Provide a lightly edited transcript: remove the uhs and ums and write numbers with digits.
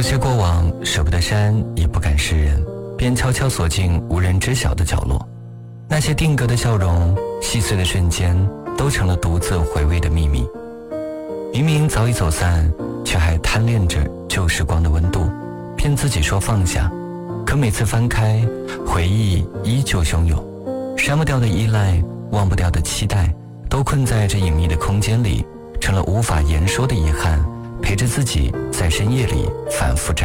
有些过往舍不得删，也不敢示人，便悄悄锁进无人知晓的角落。那些定格的笑容，细碎的瞬间，都成了独自回味的秘密。明明早已走散，却还贪恋着旧时光的温度，骗自己说放下，可每次翻开，回忆依旧汹涌。删不掉的依赖，忘不掉的期待，都困在这隐秘的空间里，成了无法言说的遗憾，陪着自己在深夜里反复